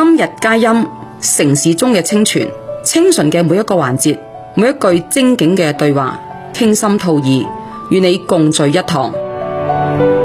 今日佳音，城市中嘅清泉，清純嘅每一個環節，每一句精警嘅對話，傾心吐意，與你共聚一堂。